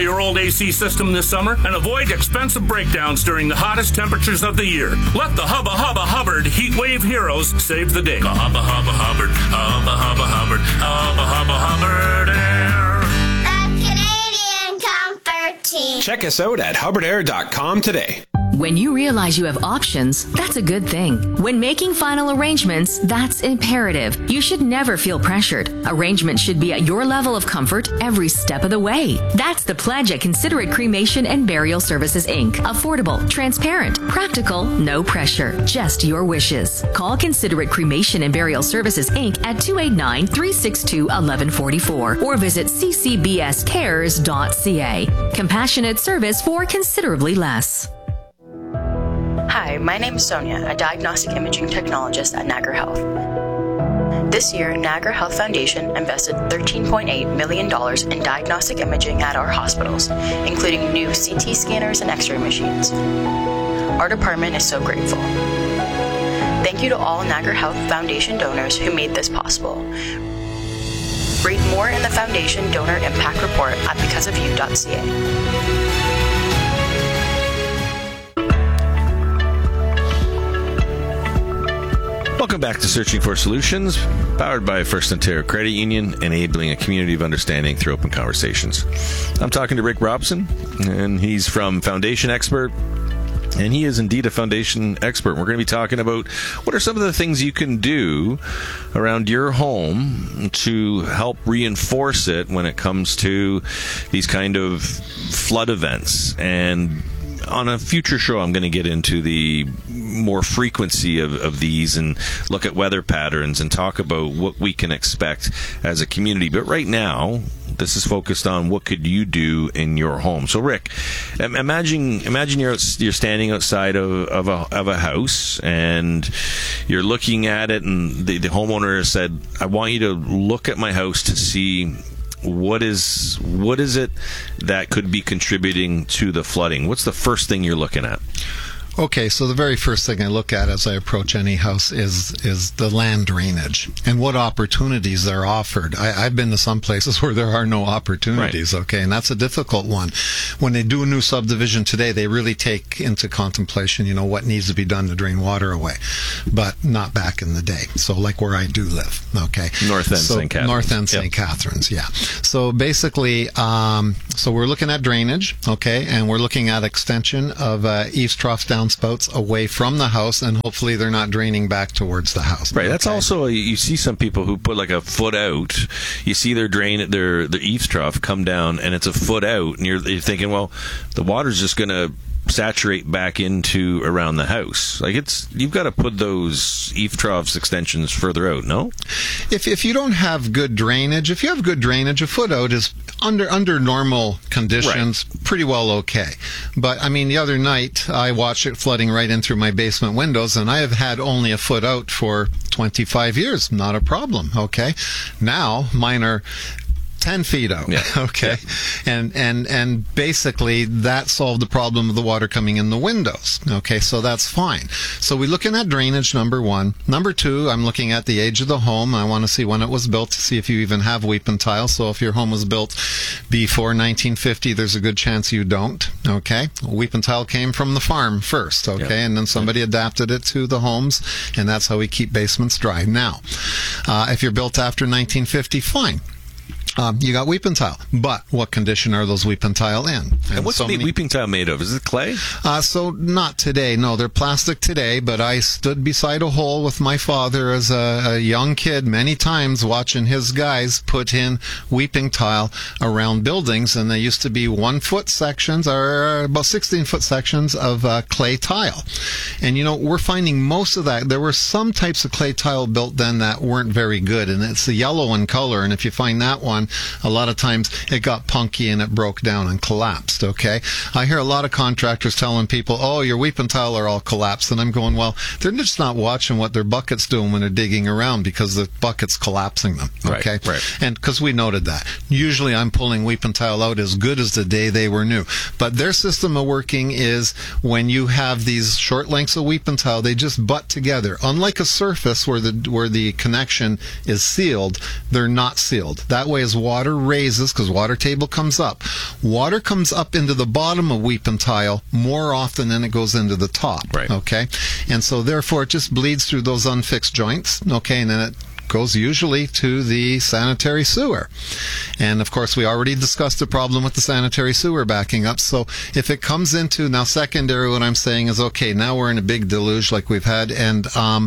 your old AC system this summer and avoid expensive breakdowns during the hottest temperatures of the year. Let the Hubba Hubba Hubbard Heat Wave Heroes save the day. The Hubba Hubba Hubbard, Hubba Hubba Hubbard, Hubba Hubba Hubbard Air. The Canadian Comfort Team. Check us out at hubbardair.com today. When you realize you have options, that's a good thing. When making final arrangements, that's imperative. You should never feel pressured. Arrangements should be at your level of comfort every step of the way. That's the pledge at Considerate Cremation and Burial Services, Inc. Affordable, transparent, practical, no pressure, just your wishes. Call Considerate Cremation and Burial Services, Inc. at 289-362-1144 or visit ccbscares.ca. Compassionate service for considerably less. Hi, my name is Sonia, a diagnostic imaging technologist at Niagara Health. This year, Niagara Health Foundation invested $13.8 million in diagnostic imaging at our hospitals, including new CT scanners and X-ray machines. Our department is so grateful. Thank you to all Niagara Health Foundation donors who made this possible. Read more in the Foundation Donor Impact Report at becauseofyou.ca. Welcome back to Searching for Solutions, powered by First Ontario Credit Union, enabling a community of understanding through open conversations. I'm talking to Rick Robson, and he's from Foundation Expert, and he is indeed a foundation expert. We're going to be talking about what are some of the things you can do around your home to help reinforce it when it comes to these kind of flood events. And on a future show, I'm going to get into the more frequency of these and look at weather patterns and talk about what we can expect as a community. But right now, this is focused on what could you do in your home. So, Rick, imagine you're standing outside of a house and you're looking at it, and the homeowner has said, "I want you to look at my house to see what is it that could be contributing to the flooding." What's the first thing you're looking at? Okay, so the very first thing I look at as I approach any house is the land drainage and what opportunities are offered. I've been to some places where there are no opportunities, right. Okay, and that's a difficult one. When they do a new subdivision today, they really take into contemplation, what needs to be done to drain water away, but not back in the day. So like where I do live, okay? North End St. Catharines. North End St. Catharines, yeah. So basically, so we're looking at drainage, okay, and we're looking at extension of eaves trough downspouts away from the house, and hopefully they're not draining back towards the house. Right. Okay? That's also, you see some people who put like a foot out. You see their eaves trough come down, and it's a foot out, and you're thinking, well, the water's just going to saturate back into around the house. Like you've got to put those eave troughs extensions further out, no? If you don't have good drainage, if you have good drainage, a foot out is under normal conditions, right, pretty well okay. But I mean, the other night I watched it flooding right in through my basement windows, and I have had only a foot out for 25 years. Not a problem, okay? Now mine are 10 feet out. Yeah. Okay. Yeah. And basically that solved the problem of the water coming in the windows. Okay. So that's fine. So we're looking at drainage, number one. Number two, I'm looking at the age of the home. I want to see when it was built to see if you even have weeping tile. So if your home was built before 1950, there's a good chance you don't. Okay. Weeping tile came from the farm first. Okay. Yeah. And then somebody adapted it to the homes, and that's how we keep basements dry. Now, if you're built after 1950, fine. You got weeping tile, but what condition are those weeping tile in? And what's the weeping tile made of? Is it clay? So not today. No, they're plastic today, but I stood beside a hole with my father as a young kid many times watching his guys put in weeping tile around buildings, and they used to be 1 foot sections or about 16 foot sections of clay tile. And we're finding most of that. There were some types of clay tile built then that weren't very good, and it's the yellow in color, and if you find that one, a lot of times it got punky and it broke down and collapsed, okay? I hear a lot of contractors telling people, oh, your weeping tile are all collapsed, and I'm going, well, they're just not watching what their bucket's doing when they're digging around because the bucket's collapsing them, okay? Right. And because we noted that. Usually I'm pulling weeping tile out as good as the day they were new. But their system of working is when you have these short lengths of weeping tile, they just butt together. Unlike a surface where the connection is sealed, they're not sealed. That way, as as water raises, because water table comes up, water comes up into the bottom of weep and tile more often than it goes into the top. Right. Okay? And so therefore it just bleeds through those unfixed joints. Okay? And then it goes usually to the sanitary sewer. And of course, we already discussed the problem with the sanitary sewer backing up. So if it comes into, now secondary, what I'm saying is, okay, now we're in a big deluge like we've had, and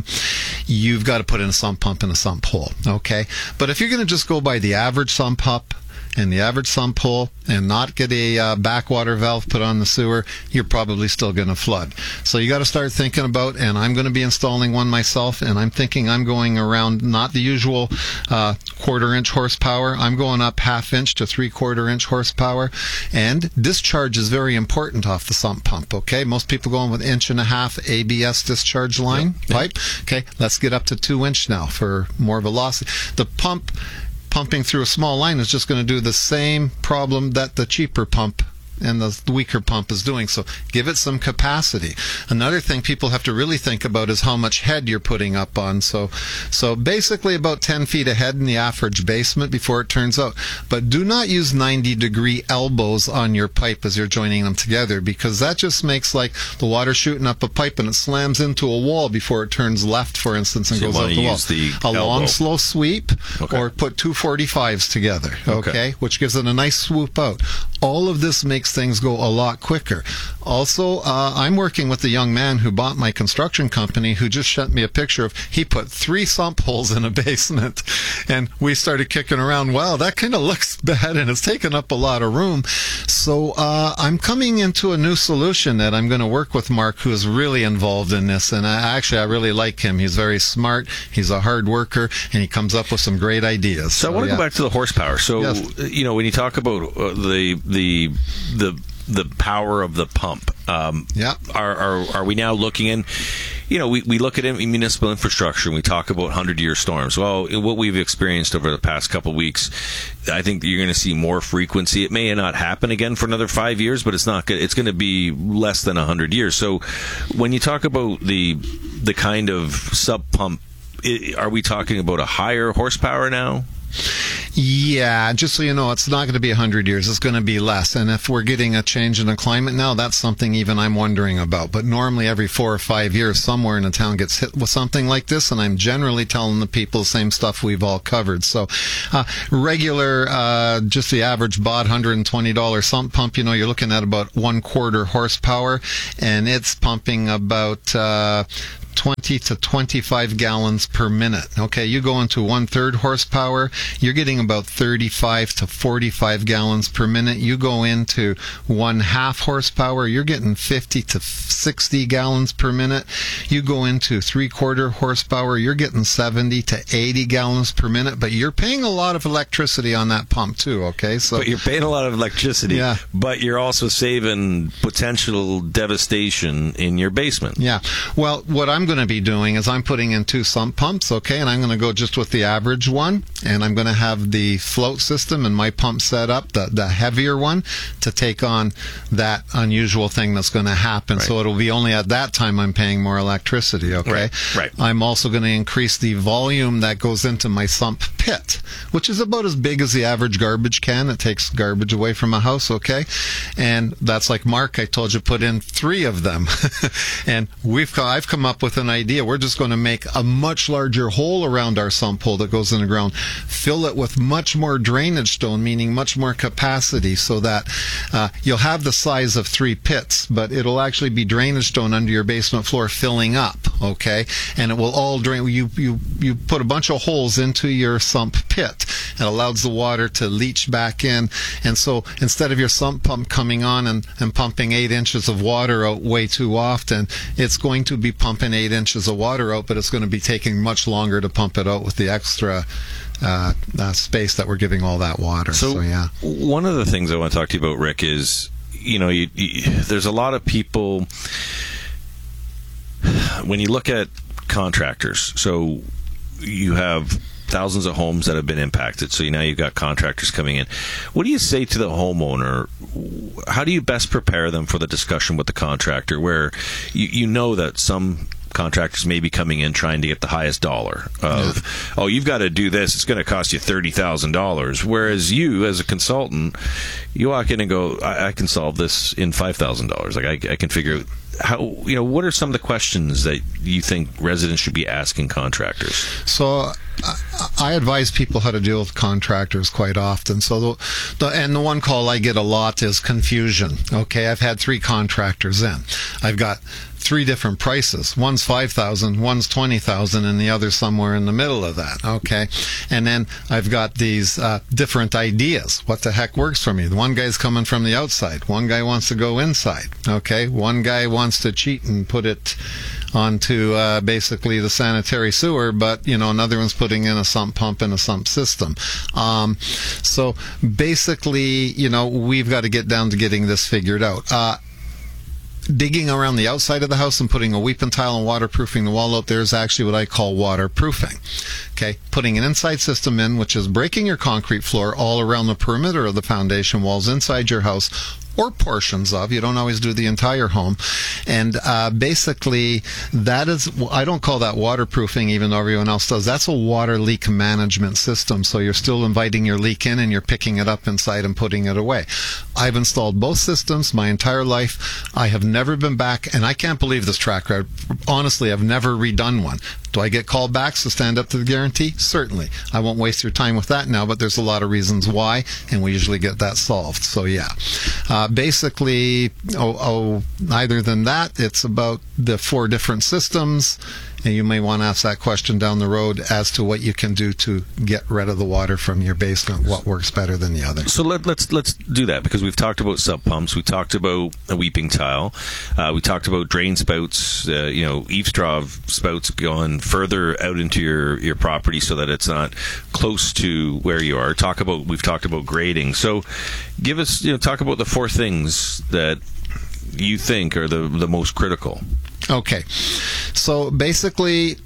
you've got to put in a sump pump in a sump hole. Okay? But if you're going to just go by the average sump pump and the average sump hole and not get a backwater valve put on the sewer, you're probably still going to flood. So you got to start thinking about, and I'm going to be installing one myself, and I'm thinking I'm going around not the usual 1/4 inch horsepower. I'm going up 1/2 inch to 3/4 inch horsepower. And discharge is very important off the sump pump. Okay, most people going with 1.5 inch ABS discharge line pipe. Okay, let's get up to 2 inch now for more velocity. The pumping through a small line is just going to do the same problem that the cheaper pump and the weaker pump is doing. So give it some capacity. Another thing people have to really think about is how much head you're putting up on. So basically about 10 feet of head in the average basement before it turns out. But do not use 90-degree elbows on your pipe as you're joining them together, because that just makes like the water shooting up a pipe and it slams into a wall before it turns left, for instance, and goes out the wall. A long, slow sweep, or put 2 45s together, okay, which gives it a nice swoop out. All of this makes things go a lot quicker. Also, I'm working with a young man who bought my construction company, who just sent me a picture of, he put 3 sump holes in a basement, and we started kicking around, wow, that kind of looks bad, and it's taken up a lot of room. So I'm coming into a new solution that I'm going to work with Mark, who is really involved in this, and I really like him. He's very smart, he's a hard worker, and he comes up with some great ideas. So I want to go back to the horsepower. So, when you talk about the power of the pump, are we now looking in? We look at municipal infrastructure and we talk about 100-year storms. Well, what we've experienced over the past couple of weeks, I think you're going to see more frequency. It may not happen again for another 5 years, but it's not. It's going to be less than 100 years. So, when you talk about the kind of sub pump, are we talking about a higher horsepower now? Yeah, just so you know, it's not going to be 100 years. It's going to be less. And if we're getting a change in the climate now, that's something even I'm wondering about. But normally every 4 or 5 years, somewhere in the town gets hit with something like this. And I'm generally telling the people the same stuff we've all covered. So regular, just the average bought $120 sump pump, you're looking at about 1/4 horsepower. And it's pumping about 20 to 25 gallons per minute. Okay, you go into 1/3 horsepower, you're getting about 35 to 45 gallons per minute. You go into 1/2 horsepower, you're getting 50 to 60 gallons per minute. You go into 3/4 horsepower, you're getting 70 to 80 gallons per minute, but you're paying a lot of electricity on that pump too, okay? But you're paying a lot of electricity, but you're also saving potential devastation in your basement. Yeah. Well, what I'm going to be doing is I'm putting in 2 sump pumps, okay, and I'm going to go just with the average one, and I'm going to have the float system and my pump set up, the heavier one, to take on that unusual thing that's going to happen. Right. So it'll be only at that time I'm paying more electricity, okay? Right. I'm also going to increase the volume that goes into my sump pit, which is about as big as the average garbage can. It takes garbage away from a house, okay? And that's like Mark, I told you, put in 3 of them. And I've come up with an idea. We're just going to make a much larger hole around our sump hole that goes in the ground, fill it with much more drainage stone, meaning much more capacity, so that you'll have the size of 3 pits, but it'll actually be drainage stone under your basement floor filling up, okay? And it will all drain. You put a bunch of holes into your sump pit. It allows the water to leach back in, and so instead of your sump pump coming on and pumping 8 inches of water out way too often, it's going to be pumping 8 inches of water out, but it's going to be taking much longer to pump it out with the extra space that we're giving all that water. So yeah. One of the things I want to talk to you about, Rick, is there's a lot of people, when you look at contractors, so you have thousands of homes that have been impacted. So now you've got contractors coming in. What do you say to the homeowner? How do you best prepare them for the discussion with the contractor, where you know that some contractors may be coming in trying to get the highest dollar of, oh, you've got to do this. It's going to cost you $30,000. Whereas you, as a consultant, you walk in and go, I can solve this in $5,000. Like I can figure out how, what are some of the questions that you think residents should be asking contractors? So I advise people how to deal with contractors quite often. So the one call I get a lot is confusion. Okay, I've had 3 contractors in. I've got 3 different prices. One's $5,000, one's $20,000, and the other's somewhere in the middle of that. Okay, and then I've got these different ideas. What the heck works for me? One guy's coming from the outside. One guy wants to go inside. Okay, one guy wants to cheat and put it onto basically the sanitary sewer, but another one's putting in a sump pump and a sump system. So basically, we've got to get down to getting this figured out. Digging around the outside of the house and putting a weeping tile and waterproofing the wall out there is actually what I call waterproofing. Okay, putting an inside system in, which is breaking your concrete floor all around the perimeter of the foundation walls inside your house, or portions of. You don't always do the entire home. And basically, that is, I don't call that waterproofing, even though everyone else does. That's a water leak management system. So you're still inviting your leak in and you're picking it up inside and putting it away. I've installed both systems my entire life. I have never been back, and I can't believe this track record. Honestly, I've never redone one. Do I get callbacks to stand up to the guarantee? Certainly. I won't waste your time with that now, but there's a lot of reasons why, and we usually get that solved. So, yeah. Basically, other than that, it's about the 4 different systems, and you may want to ask that question down the road as to what you can do to get rid of the water from your basement, what works better than the other. So let's do that, because we've talked about sub pumps, we talked about a weeping tile, we talked about drain spouts, eave straw spouts going further out into your property so that it's not close to where you are. We've talked about grading. So give us, talk about the 4 things that you think are the most critical. Okay, so basically,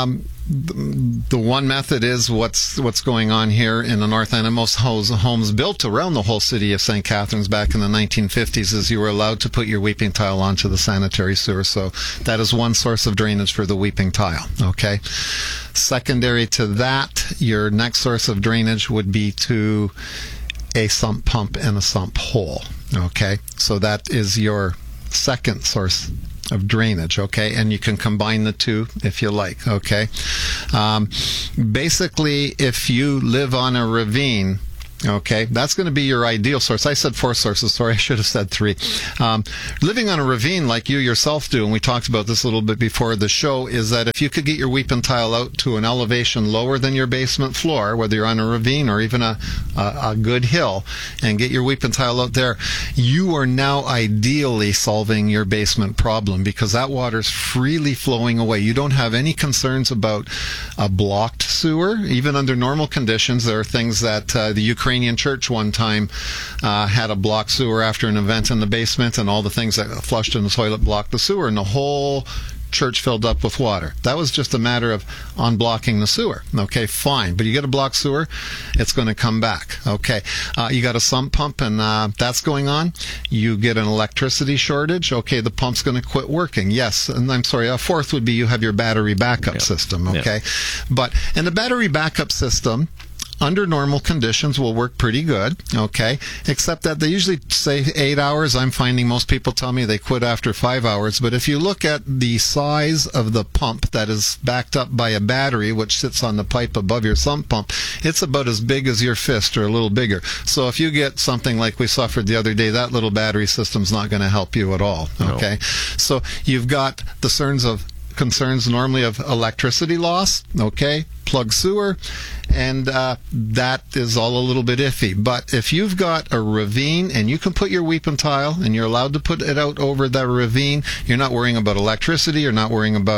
the one method is what's going on here in the North End, and most homes built around the whole city of St. Catharines back in the 1950s, is you were allowed to put your weeping tile onto the sanitary sewer. So that is one source of drainage for the weeping tile. Okay, secondary to that, your next source of drainage would be to a sump pump and a sump hole. Okay, so that is your second source of drainage. Okay, and you can combine the 2 if you like. Okay, basically, if you live on a ravine, okay, that's going to be your ideal source. I said 4 sources. Sorry, I should have said 3. Living on a ravine like you yourself do, and we talked about this a little bit before the show, is that if you could get your weeping tile out to an elevation lower than your basement floor, whether you're on a ravine or even a good hill, and get your weeping tile out there, you are now ideally solving your basement problem, because that water's freely flowing away. You don't have any concerns about a blocked sewer. Even under normal conditions, there are things that the Ukrainian church one time had a blocked sewer after an event in the basement, and all the things that flushed in the toilet blocked the sewer, and the whole church filled up with water. That was just a matter of unblocking the sewer. Okay, fine. But you get a blocked sewer, it's going to come back. Okay, you got a sump pump, and that's going on. You get an electricity shortage. Okay, the pump's going to quit working. Yes, and I'm sorry, a 4th would be you have your battery backup system. Okay, but in the battery backup system, under normal conditions, will work pretty good, okay, except that they usually say 8 hours. I'm finding most people tell me they quit after 5 hours. But if you look at the size of the pump that is backed up by a battery, which sits on the pipe above your sump pump, it's about as big as your fist or a little bigger. So if you get something like we suffered the other day, that little battery system's not going to help you at all, okay? No. So you've got the concerns normally of electricity loss, okay, plug sewer, and that is all a little bit iffy. But if you've got a ravine and you can put your weeping tile and you're allowed to put it out over that ravine, you're not worrying about electricity, you're not worrying about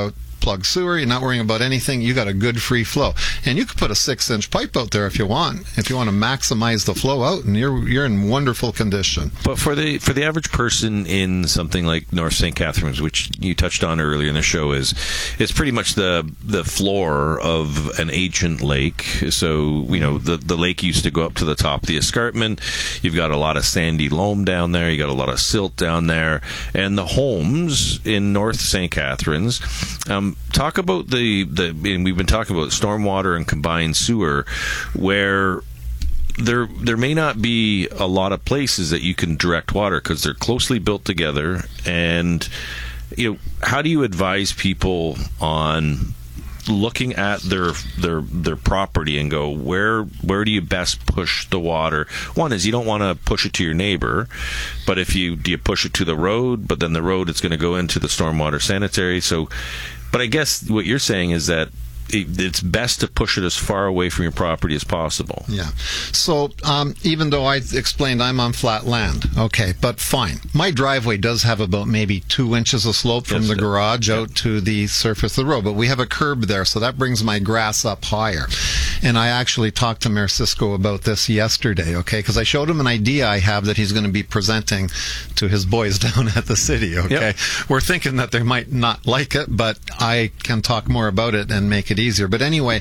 plugged sewer. You're not worrying about anything. You got a good free flow. And you could put a 6-inch pipe out there if you want to maximize the flow out, and you're in wonderful condition. But for the average person in something like North St. Catharines, which you touched on earlier in the show, is pretty much the floor of an ancient lake. So, the lake used to go up to the top of the escarpment. You've got a lot of sandy loam down there. You got a lot of silt down there. And the homes in North St. Catharines, talk about and we've been talking about stormwater and combined sewer, where there may not be a lot of places that you can direct water because they're closely built together. And how do you advise people on looking at their property and go, where do you best push the water? One is you don't want to push it to your neighbor, but do you push it to the road? But then the road, it's going to go into the stormwater sanitary. So, but I guess what you're saying is that it's best to push it as far away from your property as possible. Yeah. So even though I explained I'm on flat land, okay, but fine. My driveway does have about maybe 2 inches of slope from the garage out to the surface of the road, but we have a curb there, so that brings my grass up higher. And I actually talked to Mayor Cisco about this yesterday, okay, because I showed him an idea I have that he's going to be presenting to his boys down at the city, okay? Yep. We're thinking that they might not like it, but I can talk more about it and make it easier. But anyway,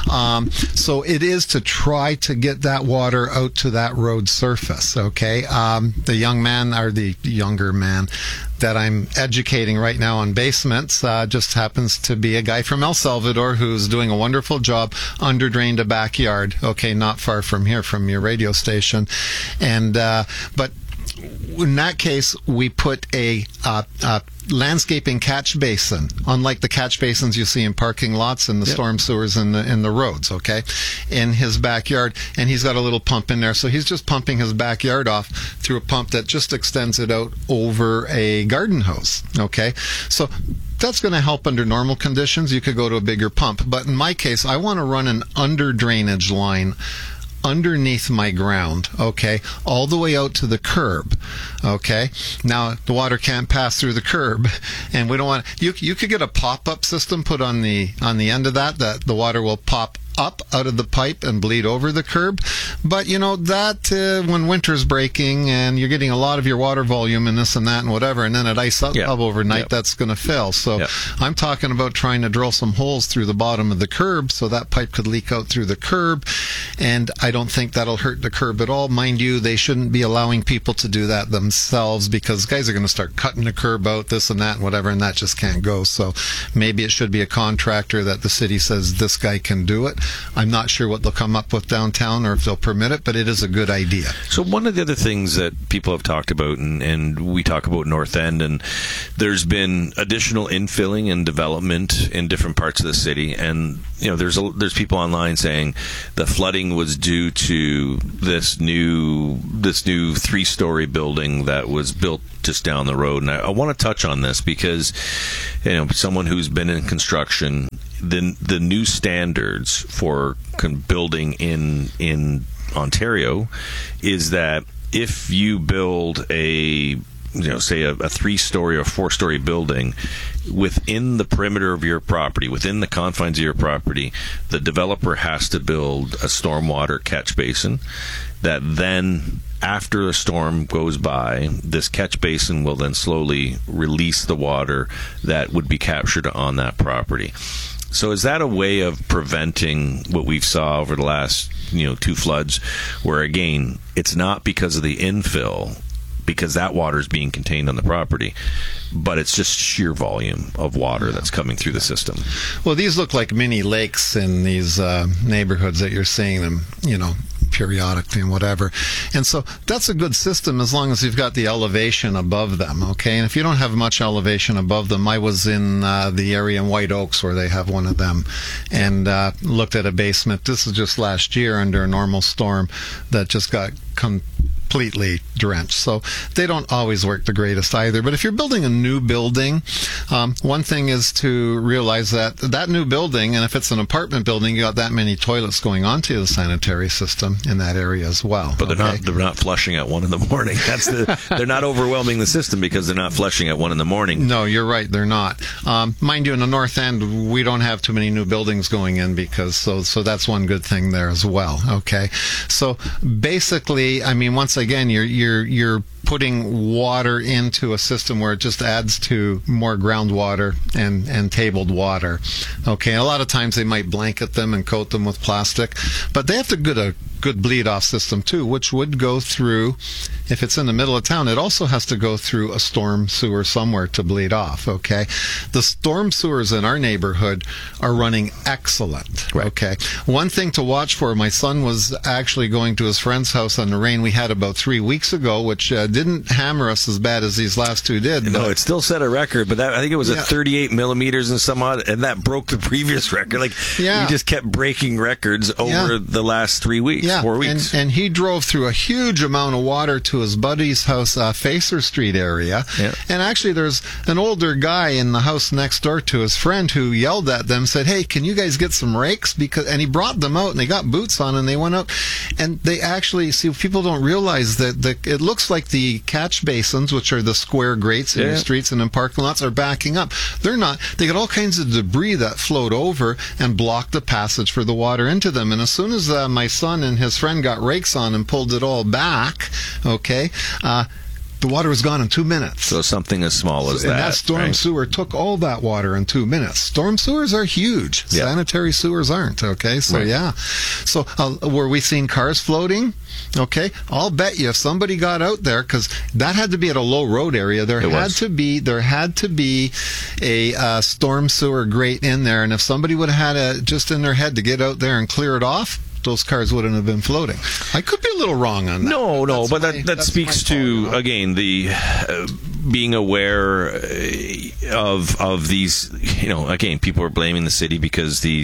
so it is to try to get that water out to that road surface, okay? The younger man that I'm educating right now on basements just happens to be a guy from El Salvador who's doing a wonderful job, under-drained a backyard, okay, not far from here, from your radio station. And but in that case, we put a landscaping catch basin, unlike the catch basins you see in parking lots and the storm sewers in the roads, okay, in his backyard. And he's got a little pump in there, so he's just pumping his backyard off through a pump that just extends it out over a garden hose, okay? So that's going to help under normal conditions. You could go to a bigger pump, but in my case, I want to run an under drainage line underneath my ground, okay, all the way out to the curb, okay. Now the water can't pass through the curb, and we don't want you could get a pop-up system put on the end of that the water will pop up out of the pipe and bleed over the curb. But that when winter's breaking and you're getting a lot of your water volume and this and that and whatever, and then it ice up overnight, that's going to fail. So I'm talking about trying to drill some holes through the bottom of the curb so that pipe could leak out through the curb, and I don't think that'll hurt the curb at all. Mind you, they shouldn't be allowing people to do that themselves, because guys are going to start cutting the curb out, this and that and whatever, and that just can't go. So maybe it should be a contractor that the city says this guy can do it. I'm not sure what they'll come up with downtown or if they'll permit it, but it is a good idea. So one of the other things that people have talked about, and we talk about North End, and there's been additional infilling and development in different parts of the city, and there's people online saying the flooding was due to this new 3-story building that was built just down the road. And I want to touch on this because someone who's been in construction, the new standards for building in Ontario is that if you build say a 3-story or 4-story building within the perimeter of your property, within the confines of your property, the developer has to build a stormwater catch basin that then, after a storm goes by, this catch basin will then slowly release the water that would be captured on that property. So is that a way of preventing what we've saw over the last 2 floods, where again, it's not because of the infill, because that water is being contained on the property, but it's just sheer volume of water that's coming through the system? Well, these look like mini lakes in these neighborhoods that you're seeing them, periodically and whatever. And so that's a good system as long as you've got the elevation above them, okay? And if you don't have much elevation above them, I was in the area in White Oaks where they have one of them, and looked at a basement. This is just last year under a normal storm that just got completely drenched. So they don't always work the greatest either. But if you're building a new building, one thing is to realize that new building, and if it's an apartment building, you got that many toilets going onto the sanitary system in that area as well. But they're not flushing at 1 in the morning. They're not overwhelming the system because they're not flushing at 1 in the morning. No, you're right. They're not. Mind you, in the North End, we don't have too many new buildings going in because so that's one good thing there as well. Okay, so basically, I mean, once again, you're putting water into a system where it just adds to more groundwater and tabled water. Okay, a lot of times they might blanket them and coat them with plastic, but they have to get a good bleed off system too, which would go through, if it's in the middle of town, it also has to go through a storm sewer somewhere to bleed off. Okay, the storm sewers in our neighborhood are running excellent. Right. Okay, one thing to watch for, my son was actually going to his friend's house on the rain we had about 3 weeks ago, which didn't hammer us as bad as these last two did. No, it still set a record, but I think it was at 38 millimeters and some odd, and that broke the previous record. Like, we just kept breaking records over the last 3 weeks. 4 weeks. And he drove through a huge amount of water to his buddy's house, Facer Street area. Yeah. And actually, there's an older guy in the house next door to his friend who yelled at them, said, "Hey, can you guys get some rakes?" And he brought them out, and they got boots on, and they went out. And they actually, see, people don't realize that it looks like the catch basins, which are the square grates in the streets and in parking lots, are backing up. They're not. They got all kinds of debris that flowed over and blocked the passage for the water into them. And as soon as my son and his friend got rakes on and pulled it all back, okay, the water was gone in 2 minutes. So something as small as that. And that storm sewer took all that water in 2 minutes. Storm sewers are huge. Yeah. Sanitary sewers aren't, okay? So, So, were we seeing cars floating? Okay, I'll bet you if somebody got out there, because that had to be at a low road area, there had to be a storm sewer grate in there, and if somebody would have had it just in their head to get out there and clear it off, those cars wouldn't have been floating. I could be a little wrong on that. No, but that speaks to, again, the being aware of these. You know, again, people are blaming the city because the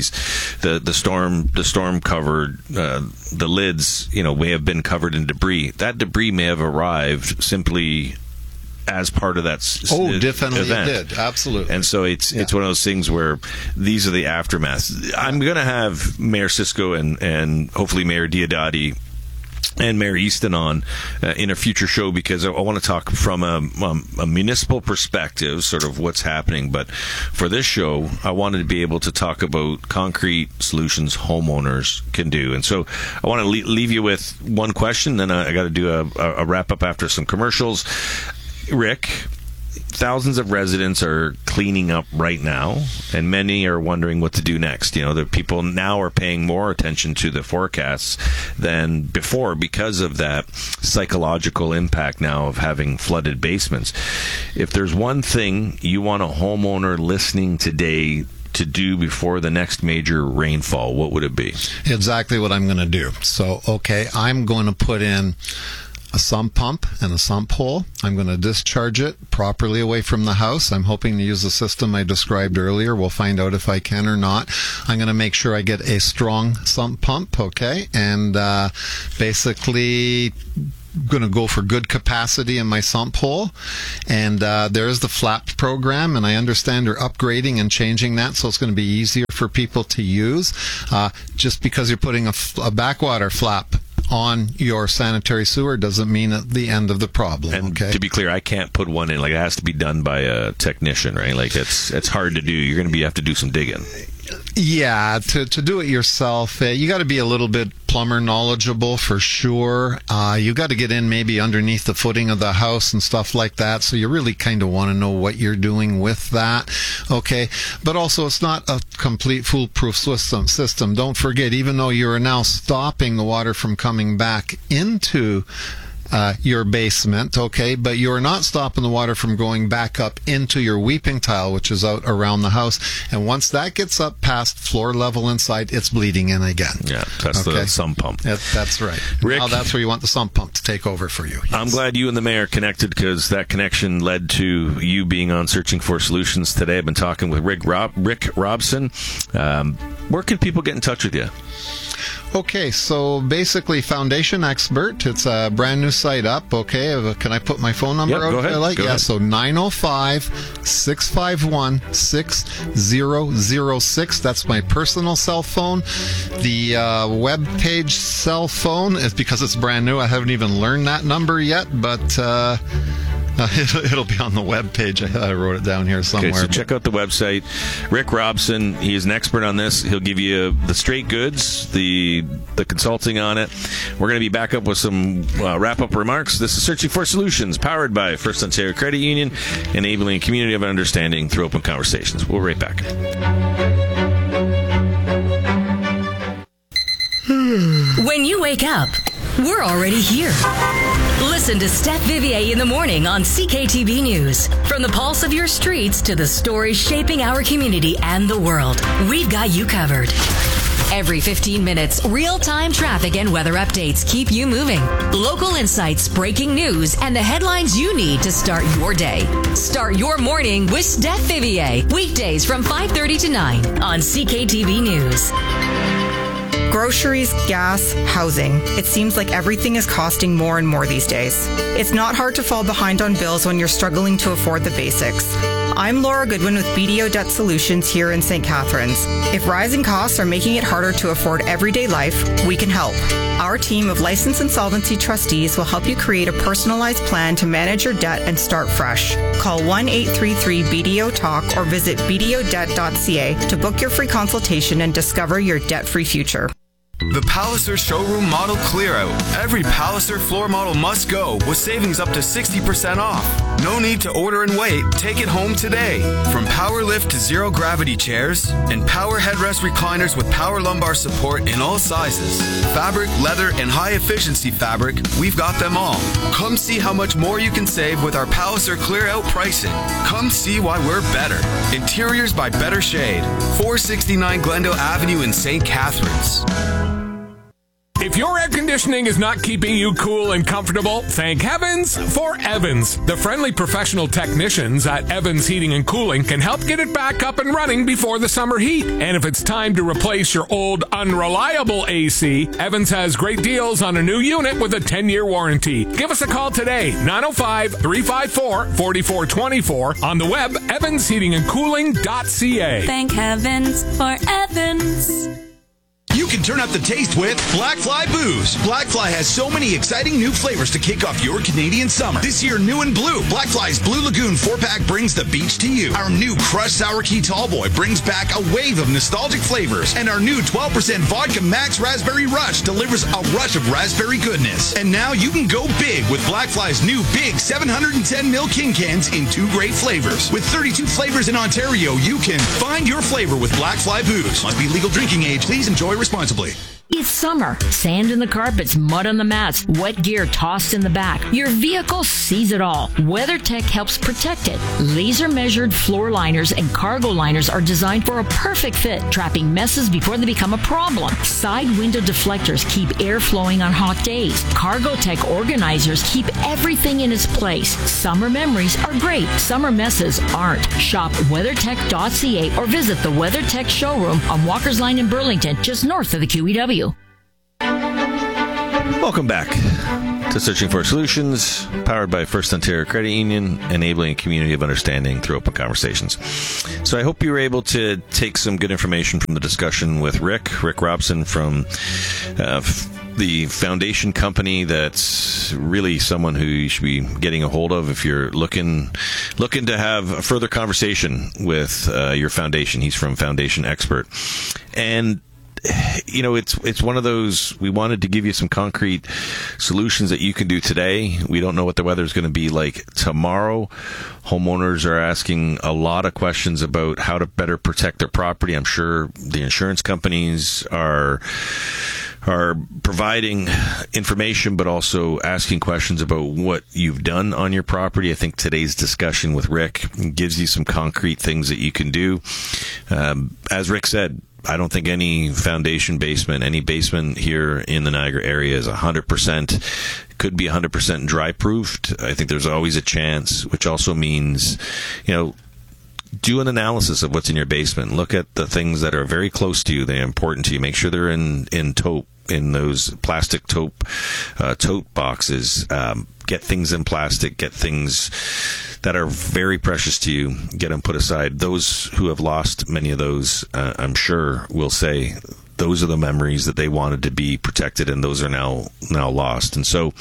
storm covered the lids. You know, may have been covered in debris. That debris may have arrived simply as part of that definitely event. It did. Absolutely. And so it's one of those things where these are the aftermaths. I'm going to have Mayor Cisco and hopefully Mayor Diodati and Mayor Easton on in a future show, because I want to talk from a municipal perspective, sort of what's happening. But for this show, I wanted to be able to talk about concrete solutions homeowners can do. And so I want to leave you with one question, then I got to do a wrap-up after some commercials. Rick, thousands of residents are cleaning up right now, and many are wondering what to do next. You know, the people now are paying more attention to the forecasts than before because of that psychological impact now of having flooded basements. If there's one thing you want a homeowner listening today to do before the next major rainfall, what would it be? Exactly what I'm going to do. So, okay, I'm going to put in a sump pump and a sump hole. I'm going to discharge it properly away from the house. I'm hoping to use the system I described earlier. We'll find out if I can or not. I'm going to make sure I get a strong sump pump, okay? And basically going to go for good capacity in my sump hole. And there's the flap program, and I understand they're upgrading and changing that, so it's going to be easier for people to use. Just because you're putting a backwater flap on your sanitary sewer doesn't mean at the end of the problem. And to be clear, I can't put one in. Like, it has to be done by a technician, right? Like, it's hard to do. You're going to have to do some digging. Yeah, to do it yourself, you got to be a little bit plumber knowledgeable for sure. You got to get in maybe underneath the footing of the house and stuff like that. So you really kind of want to know what you're doing with that. Okay, but also it's not a complete foolproof system. Don't forget, even though you are now stopping the water from coming back into your basement, okay, but you're not stopping the water from going back up into your weeping tile, which is out around the house. And once that gets up past floor level inside, it's bleeding in again. Yeah, that's the sump pump. That's right. Rick, now that's where you want the sump pump to take over for you. Yes. I'm glad you and the mayor connected, because that connection led to you being on Searching for Solutions today. I've been talking with Rick Robson. Where can people get in touch with you? Okay, so basically Foundation Expert, it's a brand new site up, okay? Can I put my phone number out? Go ahead. Go ahead. So 905-651-6006. That's my personal cell phone. The web page cell phone is, because it's brand new, I haven't even learned that number yet, but it'll be on the web page. I wrote it down here somewhere. Okay, so check out the website. Rick Robson, he is an expert on this. He'll give you the straight goods, the consulting on it. We're going to be back up with some wrap-up remarks. This is Searching for Solutions, powered by First Ontario Credit Union, enabling a community of understanding through open conversations. We'll be right back. When you wake up, we're already here. Listen to Steph Vivier in the morning on CKTB News. From the pulse of your streets to the stories shaping our community and the world, we've got you covered. Every 15 minutes, real-time traffic and weather updates keep you moving. Local insights, breaking news, and the headlines you need to start your day. Start your morning with Steph Vivier. Weekdays from 5:30 to 9 on CKTB News. Groceries, gas, housing. It seems like everything is costing more and more these days. It's not hard to fall behind on bills when you're struggling to afford the basics. I'm Laura Goodwin with BDO Debt Solutions here in St. Catharines. If rising costs are making it harder to afford everyday life, we can help. Our team of licensed insolvency trustees will help you create a personalized plan to manage your debt and start fresh. Call 1-833-BDO-TALK or visit bdodebt.ca to book your free consultation and discover your debt-free future. The Palliser Showroom Model Clear Out. Every Palliser floor model must go with savings up to 60% off. No need to order and wait. Take it home today. From power lift to zero gravity chairs and power headrest recliners with power lumbar support in all sizes. Fabric, leather, and high efficiency fabric, we've got them all. Come see how much more you can save with our Palliser Clear Out pricing. Come see why we're better. Interiors by Better Shade. 469 Glendale Avenue in St. Catharines. If your air conditioning is not keeping you cool and comfortable, thank heavens for Evans. The friendly professional technicians at Evans Heating and Cooling can help get it back up and running before the summer heat. And if it's time to replace your old unreliable AC, Evans has great deals on a new unit with a 10-year warranty. Give us a call today, 905-354-4424, on the web, evansheatingandcooling.ca. Thank heavens for Evans. You can turn up the taste with Blackfly Booze. Blackfly has so many exciting new flavors to kick off your Canadian summer. This year, new and blue, Blackfly's Blue Lagoon 4-pack brings the beach to you. Our new Crushed Sour Key Tallboy brings back a wave of nostalgic flavors. And our new 12% Vodka Max Raspberry Rush delivers a rush of raspberry goodness. And now you can go big with Blackfly's new big 710ml King Cans in 2 great flavors. With 32 flavors in Ontario, you can find your flavor with Blackfly Booze. Must be legal drinking age. Please enjoy responsibly. It's summer. Sand in the carpets, mud on the mats, wet gear tossed in the back. Your vehicle sees it all. WeatherTech helps protect it. Laser-measured floor liners and cargo liners are designed for a perfect fit, trapping messes before they become a problem. Side window deflectors keep air flowing on hot days. CargoTech organizers keep everything in its place. Summer memories are great. Summer messes aren't. Shop WeatherTech.ca or visit the WeatherTech showroom on Walker's Line in Burlington, just north of the QEW. Welcome back to Searching for Solutions, powered by First Ontario Credit Union, enabling a community of understanding through open conversations. So I hope you were able to take some good information from the discussion with Rick Robson from the foundation company. That's really someone who you should be getting a hold of if you're looking to have a further conversation with your foundation. He's from Foundation Expert. And you know, it's one of those, we wanted to give you some concrete solutions that you can do today. We don't know what the weather is going to be like tomorrow. Homeowners are asking a lot of questions about how to better protect their property. I'm sure the insurance companies are providing information, but also asking questions about what you've done on your property. I think today's discussion with Rick gives you some concrete things that you can do. As Rick said, I don't think any foundation basement, any basement here in the Niagara area is 100%, could be 100% dry proofed. I think there's always a chance, which also means, you know, do an analysis of what's in your basement. Look at the things that are very close to you, they're important to you. Make sure they're in tote. in those plastic tote boxes. Get things in plastic. Get things that are very precious to you. Get them put aside. Those who have lost many of those, I'm sure, will say those are the memories that they wanted to be protected, and those are now lost. And so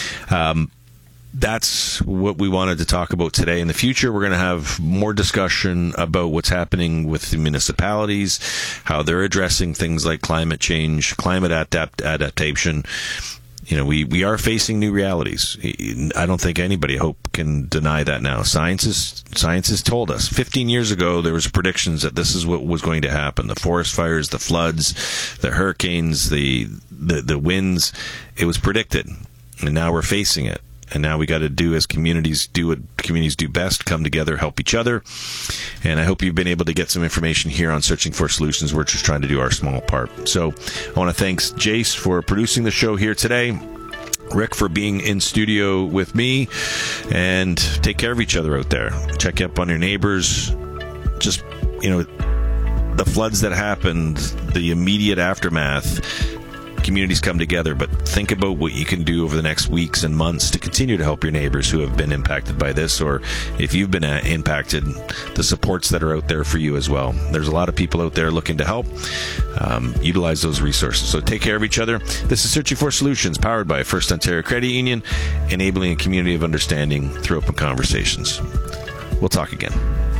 that's what we wanted to talk about today. In the future, we're going to have more discussion about what's happening with the municipalities, how they're addressing things like climate change, climate adaptation. We are facing new realities. I don't think anybody, can deny that now. Science has told us. 15 years ago, there was predictions that this is what was going to happen. The forest fires, the floods, the hurricanes, the winds. It was predicted. And now we're facing it. And now we got to do as communities do what communities do best, come together, help each other. And I hope you've been able to get some information here on Searching for Solutions. We're just trying to do our small part. So I want to thank Jace for producing the show here today, Rick for being in studio with me, and take care of each other out there. Check up on your neighbors. Just, the floods that happened, the immediate aftermath, communities come together, but think about what you can do over the next weeks and months to continue to help your neighbors who have been impacted by this, or if you've been impacted, the supports that are out there for you as well. There's a lot of people out there looking to help. Utilize those resources. So take care of each other. This is Searching for Solutions, powered by First Ontario Credit Union, enabling a community of understanding through open conversations. We'll talk again.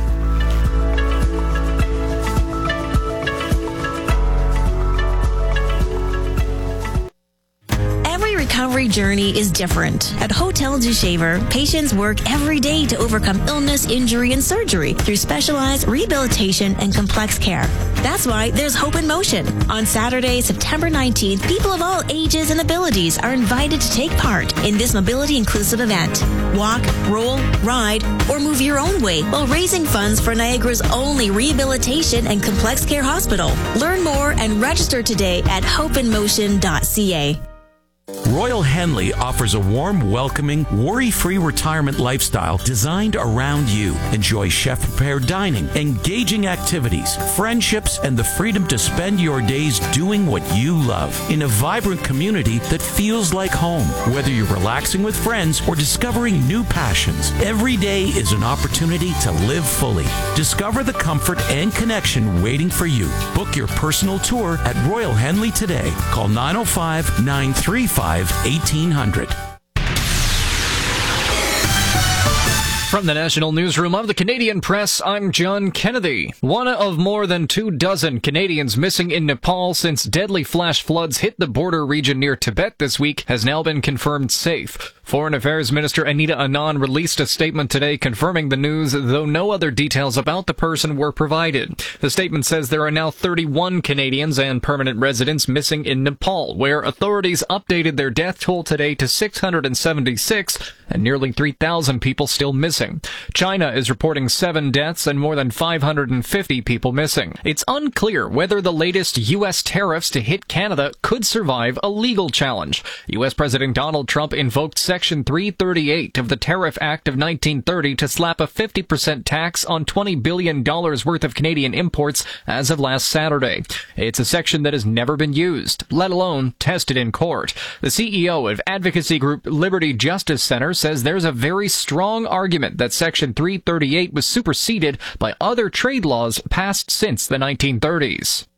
Recovery journey is different. At Hotel du Shaver, patients work every day to overcome illness, injury, and surgery through specialized rehabilitation and complex care. That's why there's Hope in Motion. On Saturday, September 19th, people of all ages and abilities are invited to take part in this mobility-inclusive event. Walk, roll, ride, or move your own way while raising funds for Niagara's only rehabilitation and complex care hospital. Learn more and register today at hopeinmotion.ca. Royal Henley offers a warm, welcoming, worry-free retirement lifestyle designed around you. Enjoy chef-prepared dining, engaging activities, friendships, and the freedom to spend your days doing what you love in a vibrant community that feels like home. Whether you're relaxing with friends or discovering new passions, every day is an opportunity to live fully. Discover the comfort and connection waiting for you. Book your personal tour at Royal Henley today. Call 905-935-1800. From the National Newsroom of the Canadian Press, I'm John Kennedy. One of more than 24 Canadians missing in Nepal since deadly flash floods hit the border region near Tibet this week has now been confirmed safe. Foreign Affairs Minister Anita Anand released a statement today confirming the news, though no other details about the person were provided. The statement says there are now 31 Canadians and permanent residents missing in Nepal, where authorities updated their death toll today to 676 and nearly 3,000 people still missing. China is reporting 7 deaths and more than 550 people missing. It's unclear whether the latest U.S. tariffs to hit Canada could survive a legal challenge. U.S. President Donald Trump invoked Section 338 of the Tariff Act of 1930 to slap a 50% tax on $20 billion worth of Canadian imports as of last Saturday. It's a section that has never been used, let alone tested in court. The CEO of advocacy group Liberty Justice Center says there's a very strong argument that Section 338 was superseded by other trade laws passed since the 1930s.